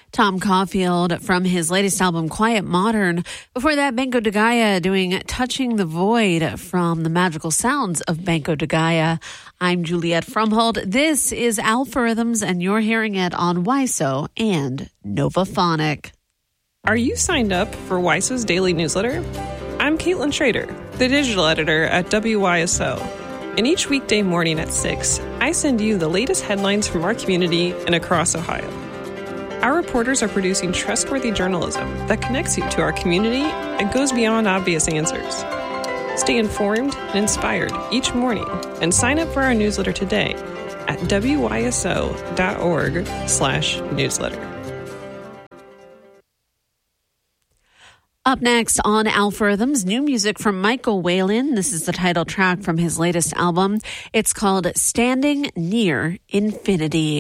Tom Caulfield from his latest album, Quiet Modern. Before that, Banco de Gaia doing Touching the Void from the magical sounds of Banco de Gaia. I'm Juliette Frumhold. This is Alpharhythms, and you're hearing it on WISO and Novaphonic. Are you signed up for WISO's daily newsletter? I'm Caitlin Schrader, the digital editor at WYSO. And each weekday morning at 6, I send you the latest headlines from our community and across Ohio. Our reporters are producing trustworthy journalism that connects you to our community and goes beyond obvious answers. Stay informed and inspired each morning and sign up for our newsletter today at wyso.org/newsletter. Up next on Alpharhythms, new music from Michael Whalen. This is the title track from his latest album. It's called Standing Near Infinity.